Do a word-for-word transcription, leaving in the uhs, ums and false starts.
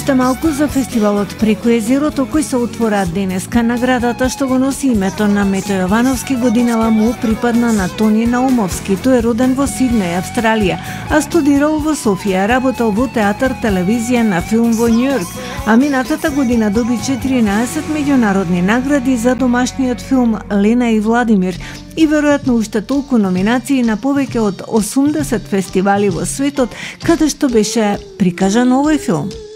Уште малку за фестивалот Преку езерото кој се отвора денеска. Наградата што го носи името на Мето Јовановски годинава му припадна на Тони Наумовски. Тој е роден во Сиднеј, Австралија, а студирал во Софија, работел во театар, телевизија, на филм во Њујорк, а минатата година доби четиринаесет меѓународни награди за домашниот филм Лена и Владимир и веројатно уште толку номинации на повеќе од осумдесет фестивали во светот каде што беше прикажан овој филм.